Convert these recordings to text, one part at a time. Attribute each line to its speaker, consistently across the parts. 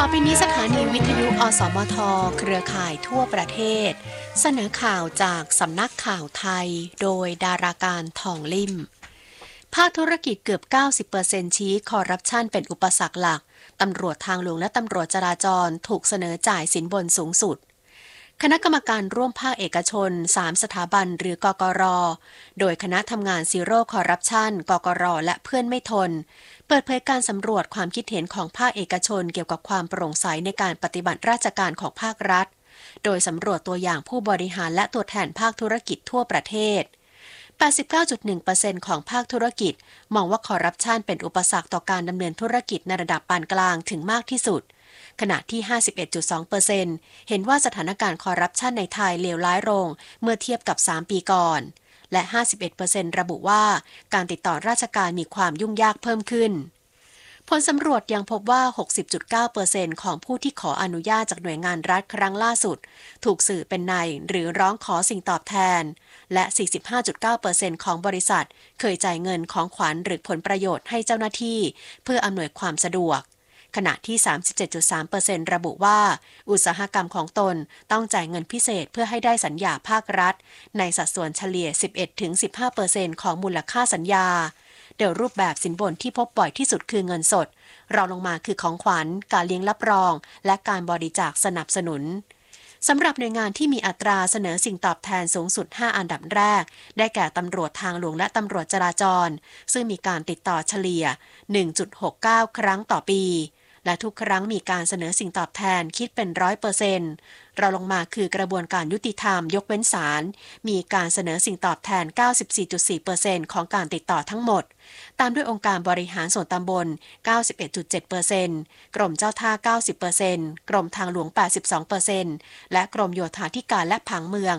Speaker 1: อไปนี้สถานีวิทยุอสมทเครือข่ายทั่วประเทศเสนอข่าวจากสำนักข่าวไทยโดยดาราการทองลิ่มภาคธุรกิจเกือบ 90% ชี้คอร์รัปชันเป็นอุปสรรคหลักตำรวจทางหลวงและตำรวจจราจรถูกเสนอจ่ายสินบนสูงสุดคณะกรรมการร่วมภาคเอกชน3สถาบันหรือกกร.โดยคณะทำงานซีโร่คอร์รัปชันกกร.และเพื่อนไม่ทนเปิดเผยการสำรวจความคิดเห็นของภาคเอกชนเกี่ยวกับความโปร่งใสในการปฏิบัติราชการของภาครัฐโดยสำรวจตัวอย่างผู้บริหารและตัวแทนภาคธุรกิจทั่วประเทศ 89.1% ของภาคธุรกิจมองว่าคอร์รัปชันเป็นอุปสรรคต่อการดำเนินธุรกิจในระดับปานกลางถึงมากที่สุดขณะที่ 51.2% เห็นว่าสถานการณ์คอร์รัปชันในไทยเลวร้ายลงเมื่อเทียบกับ3ปีก่อนและ 51% ระบุว่าการติดต่อราชการมีความยุ่งยากเพิ่มขึ้นผลสำรวจยังพบว่า 60.9% ของผู้ที่ขออนุญาตจากหน่วยงานรัฐครั้งล่าสุดถูกสื่อเป็นในหรือร้องขอสิ่งตอบแทนและ 45.9% ของบริษัทเคยจ่ายเงินของขวัญหรือผลประโยชน์ให้เจ้าหน้าที่เพื่ออำนวยความสะดวกขณะที่ 37.3% ระบุว่าอุตสาหกรรมของตนต้องจ่ายเงินพิเศษเพื่อให้ได้สัญญาภาครัฐในสัดส่วนเฉลี่ย 11-15% ของมูลค่าสัญญาโดยรูปแบบสินบนที่พบบ่อยที่สุดคือเงินสดรองลงมาคือของขวัญการเลี้ยงรับรองและการบริจาคสนับสนุนสำหรับหน่วยงานที่มีอัตราเสนอสิ่งตอบแทนสูงสุด5อันดับแรกได้แก่ตำรวจทางหลวงและตำรวจจราจรซึ่งมีการติดต่อเฉลี่ย 1.69 ครั้งต่อปีและทุกครั้งมีการเสนอสิ่งตอบแทนคิดเป็น 100%เราลงมาคือกระบวนการยุติธรรมยกเว้นศาลมีการเสนอสิ่งตอบแทน 94.4% ของการติดต่อทั้งหมดตามด้วยองค์การบริหารส่วนตำบล 91.7% กรมเจ้าท่า 90% กรมทางหลวง 82% และกรมโยธาธิการและผังเมือง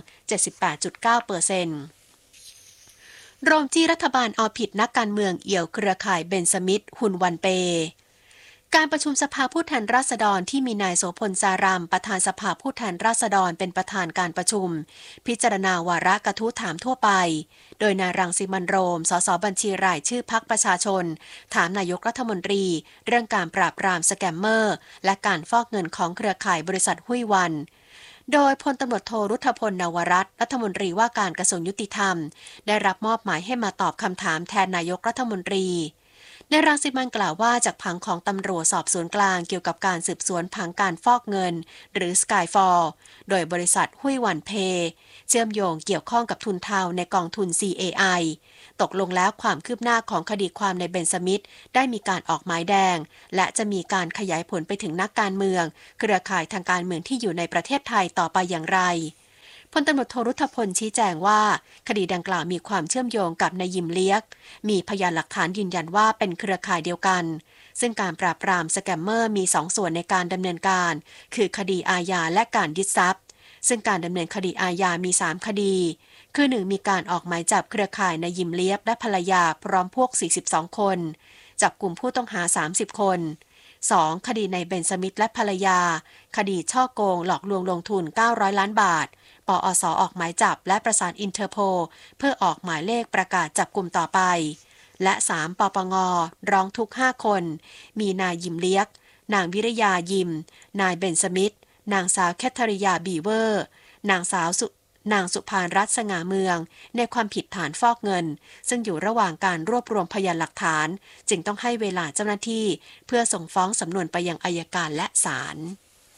Speaker 1: 78.9%โรมจี้รัฐบาลเอาผิดนักการเมืองเอี่ยวเครือข่ายเบนสมิธฮุนวันเปการประชุมสภาผู้แทนราษฎรที่มีนายโสพลสารามประธานสภาผู้แทนราษฎรเป็นประธานการประชุมพิจารณาวาระกระทู้ถามทั่วไปโดยนายรังสิมันต์โรมสสบัญชีรายชื่อพรรคประชาชนถามนายกรัฐมนตรีเรื่องการปราบปรามสแกมเมอร์และการฟอกเงินของเครือข่ายบริษัทหุ้ยวันโดยพลตำรวจโทรุทธพลนวรัตน์รัฐมนตรีว่าการกระทรวงยุติธรรมได้รับมอบหมายให้มาตอบคำถามแทนนายกรัฐมนตรีในรังสิมันต์กล่าวว่าจากผังของตำรวจสอบสวนกลางเกี่ยวกับการสืบสวนผังการฟอกเงินหรือ Skyfall โดยบริษัทหุ้ยหวันเพเชื่อมโยงเกี่ยวข้องกับทุนเทาในกองทุน CAI ตกลงแล้วความคืบหน้าของคดีความในเบนสมิธได้มีการออกหมายแดงและจะมีการขยายผลไปถึงนักการเมืองเครือข่ายทางการเมืองที่อยู่ในประเทศไทยต่อไปอย่างไรพลตำรวจโทรุทธพลชี้แจงว่าคดีดังกล่าวมีความเชื่อมโยงกับนายยิมเลียกมีพยานหลักฐานยืนยันว่าเป็นเครือข่ายเดียวกันซึ่งการปราบปรามสแกมเมอร์มี2ส่วนในการดำเนินการคือคดีอาญาและการยึดทรัพย์ซึ่งการดำเนินคดีอาญามี3คดีคือ 1. มีการออกหมายจับเครือข่ายนายยิมเลียกและภรรยาพร้อมพวก42คนจับกลุ่มผู้ต้องหา30คน2. คดีในเบนสมิธและภรรยาคดีฉ้อโกงหลอกลวงลงทุน900ล้านบาทปอส.ออกหมายจับและประสานอินเตอร์โพลเพื่อออกหมายเลขประกาศจับกลุ่มต่อไปและ 3. ปปง.ร้องทุกข์5คนมีนายยิมเลียกนางวิริยายิมนายเบนสมิธนางสาวแคทริยาบีเวอร์นางสุภารัตน์สง่าเมืองในความผิดฐานฟอกเงินซึ่งอยู่ระหว่างการรวบรวมพยานหลักฐานจึงต้องให้เวลาเจ้าหน้าที่เพื่อส่งฟ้องสำนวนไปยังอัยการและศาล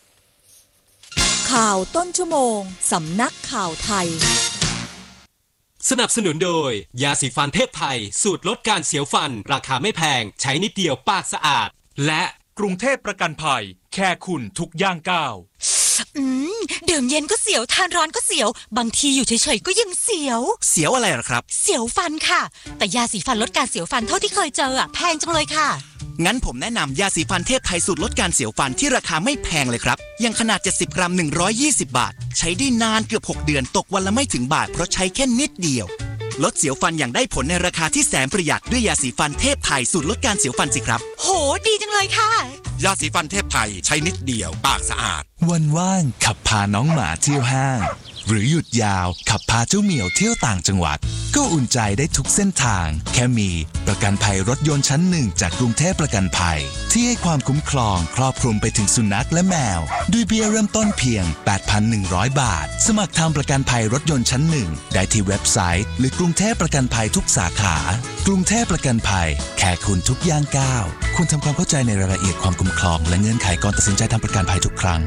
Speaker 2: ข่าวต้นชั่วโมงสำนักข่าวไทย
Speaker 3: สนับสนุนโดยยาสีฟันเทพไทยสูตรลดการเสียวฟันราคาไม่แพงใช้นิดเดียวปากสะอาดและ
Speaker 4: กรุงเทพประกันภัยแค่คุณทุกย่างก้าว
Speaker 2: ดื่มเย็นก็เสียวทานร้อนก็เสียวบางทีอยู่เฉยๆก็ยังเสียว
Speaker 4: อะไรหรอครับ
Speaker 2: เสียวฟันค่ะแต่ยาสีฟันลดการเสียวฟันเท่าที่เคยเจอแพงจังเลยค่ะ
Speaker 4: งั้นผมแนะนำยาสีฟันเทพไทยสูตรลดการเสียวฟันที่ราคาไม่แพงเลยครับอย่างขนาด70กรัม120บาทใช้ได้นานเกือบ6เดือนตกวันละไม่ถึงบาทเพราะใช้แค่นิดเดียวลดเสียวฟันอย่างได้ผลในราคาที่แสนประหยัดด้วยยาสีฟันเทพไทยสูตรลดการเสียวฟันสิครับ
Speaker 2: โหดีจังเลยค่ะ
Speaker 4: ยาสีฟันเทพไทยใช้นิดเดียวปากสะอาด
Speaker 5: วันว่างขับพาน้องหมาเที่ยวห้างหรือหยุดยาวขับพาเจ้าเหมียวเที่ยวต่างจังหวัดก็อุ่นใจได้ทุกเส้นทางแค่มีประกันภัยรถยนต์ชั้น 1จากกรุงเทพประกันภัยที่ให้ความคุ้มครองครอบคลุมไปถึงสุนัขและแมวด้วยเบี้ยเริ่มต้นเพียง 8,100 บาทสมัครทำประกันภัยรถยนต์ชั้น 1ได้ที่เว็บไซต์หรือกรุงเทพประกันภัยทุกสาขากรุงเทพประกันภัยแค่คุณทุกย่างก้าวคุณทำความเข้าใจในรายละเอียดความคุ้มครองและเงื่อนไขก่อนตัดสินใจทำประกันภัยทุกครั้ง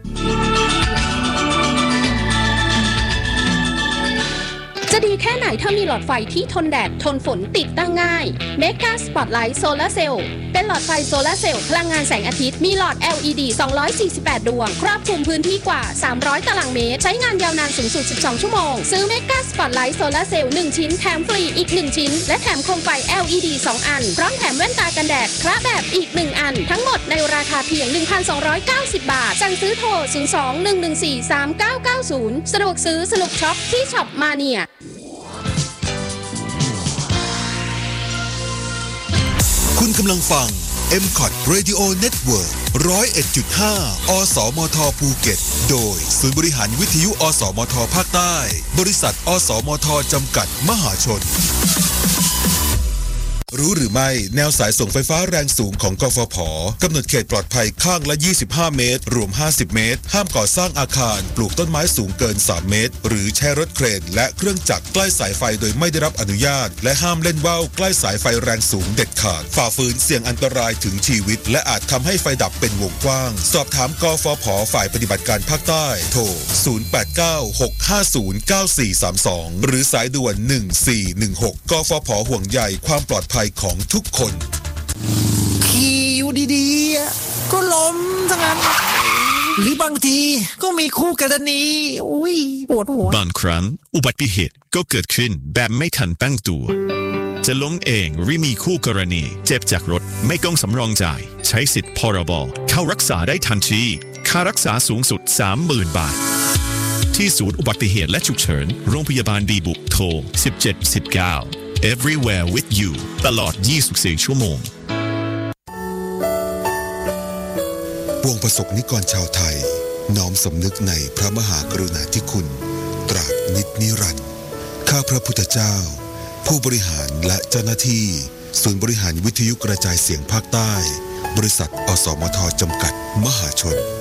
Speaker 6: จะดีแค่ไหนถ้ามีหลอดไฟที่ทนแดดทนฝนติดตั้งง่าย Mega Spotlight Solar Cell เป็นหลอดไฟโซลาร์เซลล์พลังงานแสงอาทิตย์มีหลอด LED 248 ดวงครอบคลุมพื้นที่กว่า300ตารางเมตรใช้งานยาวนานสูงสุด12ชั่วโมงซื้อ Mega Spotlight Solar Cell 1 ชิ้นแถมฟรีอีก1ชิ้นและแถมโคมไฟ LED 2 อันพร้อมแถมแว่นตากันแดดคละแบบอีก1อันทั้งหมดในราคาเพียง 1,290 บาทสั่งซื้อโทร 02-114-3990 สะดวกซื้อสนุกช็อปที่ช็อปมาเนีย
Speaker 7: คุณกำลังฟัง MCOT Radio Network 101.5 อสมทภูเก็ตโดยศูนย์บริหารวิทยุอสมทภาคใต้บริษัทอสมทจำกัดมหาชนรู้หรือไม่แนวสายส่งไฟฟ้าแรงสูงของกฟผ.กำหนดเขตปลอดภัยข้างละ25เมตรรวม50เมตรห้ามก่อสร้างอาคารปลูกต้นไม้สูงเกิน3เมตรหรือใช้รถเครนและเครื่องจักรใกล้สายไฟโดยไม่ได้รับอนุญาตและห้ามเล่นว่าวใกล้สายไฟแรงสูงเด็ดขาดฝ่าฝืนเสี่ยงอันตรายถึงชีวิตและอาจทำให้ไฟดับเป็นวงกว้างสอบถามกฟผ.ฝ่ายปฏิบัติการภาคใต้โทร0896509432หรือสายด่วน1416กฟผ.ห่วงใยความปลอดภัยของทุกคน
Speaker 8: ขี่อยู่ดีๆก็ล้มซะงั้นหรือบางทีก็มีคู่กรณีอุ้ยปวดหัว
Speaker 9: บางครั้งอุบัติเหตุก็เกิดขึ้นแบบไม่ทันตั้งตัวจะล้มเองหรือมีคู่กรณีเจ็บจากรถไม่ต้องสำรองจ่ายใช้สิทธิ์พรบเข้ารักษาได้ทันทีค่ารักษาสูงสุด 30,000 บาทที่ศูนย์อุบัติเหตุและฉุกเฉินโรงพยาบาลดีบุกโทร1719 Everywhere with you ตลอด24ชั่วโมง
Speaker 7: ปวงประสบนิกรชาวไทยน้อมสำนึกในพระมหากรุณาธิคุณตราบนิจนิรันดร์ข้าพระพุทธเจ้าผู้บริหารและเจ้าหน้าที่ศูนย์บริหารวิทยุกระจายเสียงภาคใต้บริษัทอสมทจำกัดมหาชน